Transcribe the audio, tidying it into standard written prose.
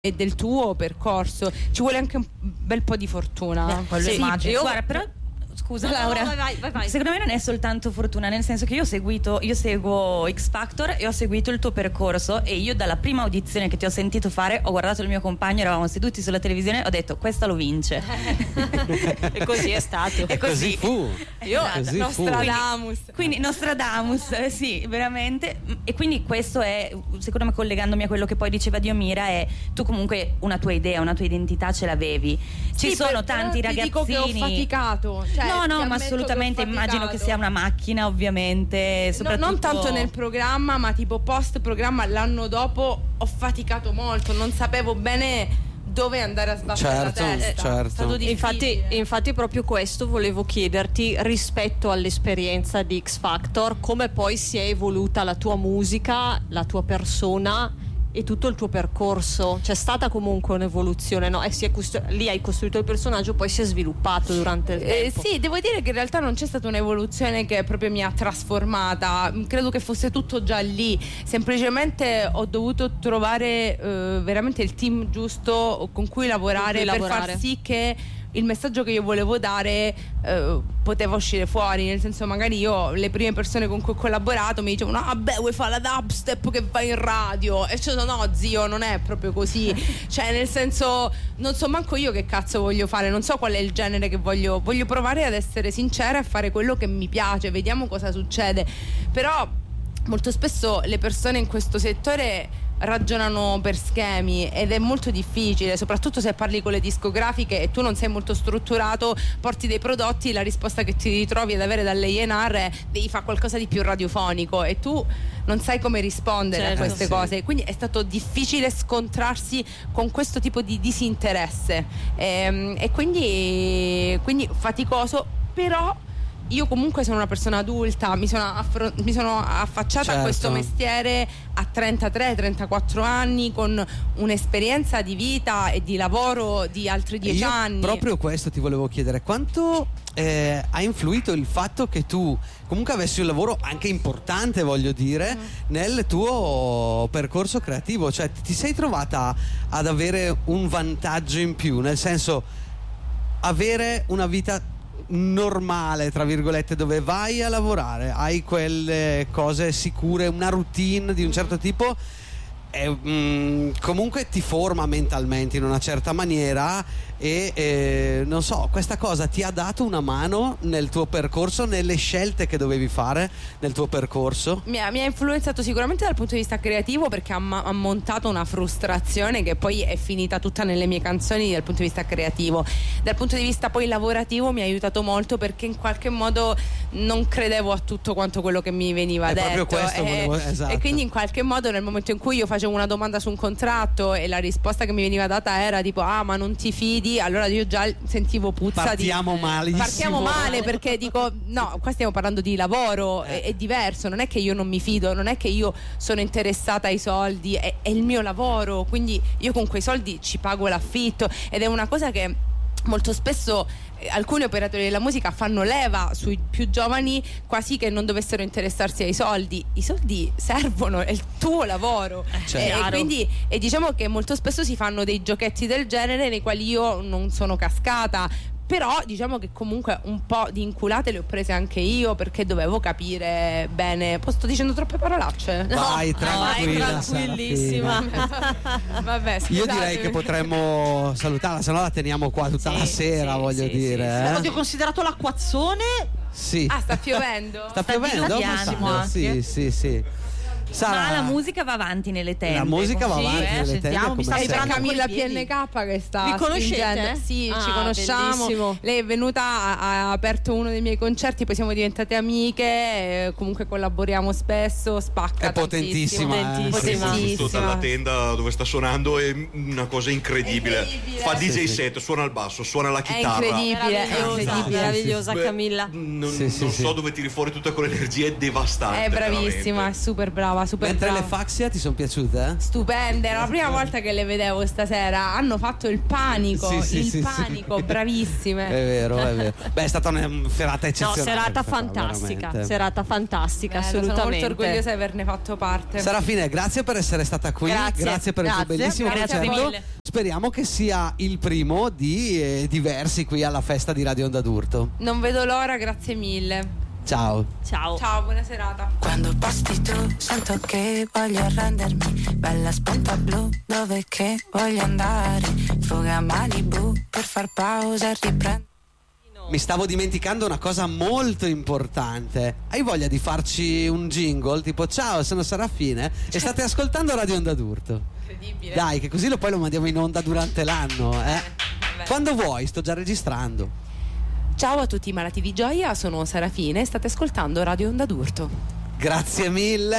e del tuo percorso. Ci vuole anche un bel po' di fortuna. Quello Sì, immagino. guarda, però scusa Laura, vai. secondo me non è soltanto fortuna, nel senso che io seguo X Factor e ho seguito il tuo percorso, e io dalla prima audizione che ti ho sentito fare ho guardato il mio compagno, eravamo seduti sulla televisione, ho detto questa lo vince. E così è stato. E Così fu. Io Così fu. Nostradamus. Quindi Nostradamus, sì, veramente. E quindi questo è, secondo me, collegandomi a quello che poi diceva Diomira, è tu comunque una tua idea, una tua identità ce l'avevi. Ci sono tanti ragazzini. Ti dico che ho faticato. No, ma assolutamente, immagino che sia una macchina, ovviamente. Soprattutto... non tanto nel programma, ma tipo post programma l'anno dopo ho faticato molto, non sapevo bene dove andare a sbattere la testa. Certo. È stato difficile. Infatti proprio questo volevo chiederti rispetto all'esperienza di X Factor, come poi si è evoluta la tua musica, la tua persona e tutto il tuo percorso. C'è stata comunque un'evoluzione, no? Lì hai costruito il personaggio, poi si è sviluppato durante il tempo. Sì, devo dire che in realtà non c'è stata un'evoluzione che proprio mi ha trasformata. Credo che fosse tutto già lì. Semplicemente ho dovuto trovare veramente il team giusto con cui lavorare per far sì che il messaggio che io volevo dare poteva uscire fuori. Nel senso, magari io, le prime persone con cui ho collaborato mi dicevano: vabbè, vuoi fare la dubstep che va in radio? E cioè, no zio, non è proprio così. Cioè, nel senso, non so manco io che cazzo voglio fare, non so qual è il genere che voglio provare ad essere sincera e a fare quello che mi piace, vediamo cosa succede. Però molto spesso le persone in questo settore ragionano per schemi ed è molto difficile, soprattutto se parli con le discografiche e tu non sei molto strutturato, porti dei prodotti, la risposta che ti ritrovi ad avere dalle A&R è: devi fare qualcosa di più radiofonico, e tu non sai come rispondere a queste cose. Quindi è stato difficile scontrarsi con questo tipo di disinteresse, e quindi faticoso. Però io comunque sono una persona adulta, mi sono affacciata a questo mestiere a 33-34 anni, con un'esperienza di vita e di lavoro di altri 10 anni. Proprio questo ti volevo chiedere: quanto ha influito il fatto che tu comunque avessi un lavoro anche importante, voglio dire, nel tuo percorso creativo? Cioè, ti sei trovata ad avere un vantaggio in più, nel senso, avere una vita normale, tra virgolette, dove vai a lavorare, hai quelle cose sicure, una routine di un certo tipo, comunque ti forma mentalmente in una certa maniera, e non so, questa cosa ti ha dato una mano nel tuo percorso, nelle scelte che dovevi fare nel tuo percorso? Mi ha influenzato sicuramente dal punto di vista creativo, perché ha montato una frustrazione che poi è finita tutta nelle mie canzoni dal punto di vista creativo. Dal punto di vista poi lavorativo mi ha aiutato molto, perché in qualche modo non credevo a tutto quanto quello che mi veniva detto, proprio questo esatto. E quindi in qualche modo, nel momento in cui io facevo una domanda su un contratto e la risposta che mi veniva data era tipo: ah, ma non ti fidi, allora io già sentivo puzza. Partiamo male, perché dico: no, qua stiamo parlando di lavoro, è diverso, non è che io non mi fido, non è che io sono interessata ai soldi, è il mio lavoro, quindi io con quei soldi ci pago l'affitto. Ed è una cosa che molto spesso alcuni operatori della musica fanno leva sui più giovani, quasi che non dovessero interessarsi ai soldi. I soldi servono, è il tuo lavoro, e quindi diciamo che molto spesso si fanno dei giochetti del genere nei quali io non sono cascata. Però diciamo che comunque un po' di inculate le ho prese anche io, perché dovevo capire bene. Sto dicendo troppe parolacce? Vai, tranquillissima. Vabbè, scusate. Io direi che potremmo salutarla, se no la teniamo qua tutta la sera, voglio dire. Ti ho considerato l'acquazzone. Sì. Ah, sta piovendo? Sta piovendo? Sì. Ma la musica va avanti nelle tende. La musica va avanti nelle tende. Mi sta per Camilla PNK che sta. Vi conoscete? Sì, ci conosciamo. Bellissimo. Lei è venuta, ha aperto uno dei miei concerti, poi siamo diventate amiche, comunque collaboriamo spesso, spacca. È potentissima. Giusto dalla tenda dove sta suonando, è una cosa incredibile. Fa DJ set, suona il basso, suona la chitarra. È meravigliosa Camilla. Non so dove tiri fuori tutta quell'energia, è devastante. È bravissima, veramente. è super brava. brava, super Mentre brava. le Faxia ti sono piaciute? Stupende, era la prima volta che le vedevo stasera. Hanno fatto il panico, Sì, panico, sì. bravissime. È vero. Beh, è stata una serata No, eccezionale. serata questa qua, fantastica, veramente. serata fantastica, Bello, sono assolutamente. molto orgogliosa di averne fatto parte. Serafine, grazie per essere stata qui. Grazie. per il tuo Grazie. bellissimo Grazie concerto. mille. Speriamo che sia il primo di diversi qui alla festa di Radio Onda d'Urto. Non vedo l'ora, grazie mille. Ciao. Ciao. Ciao, buona serata. Quando basti tu sento che voglio arrendermi. Bella spunta blu, dove che voglio andare? Fuga a Malibu per far pausa e riprendere. Mi stavo dimenticando una cosa molto importante. Hai voglia di farci un jingle? Tipo ciao, sono Serafine e state ascoltando Radio Onda d'Urto. Incredibile. Dai, che così poi lo mandiamo in onda durante l'anno, Quando vuoi, sto già registrando. Ciao a tutti i malati di gioia, sono Serafine e state ascoltando Radio Onda d'Urto. Grazie mille.